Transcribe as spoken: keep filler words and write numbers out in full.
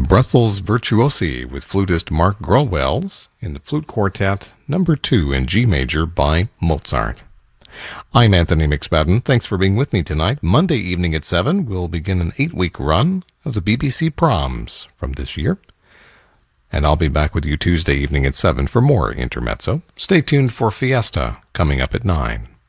Brussels Virtuosi with flutist Mark Growells in the Flute Quartet number two in G major by Mozart. I'm Anthony McSpadden. Thanks for being with me tonight. Monday evening at seven, we'll begin an eight-week run of the B B C Proms from this year. And I'll be back with you Tuesday evening at seven for more Intermezzo. Stay tuned for Fiesta coming up at nine.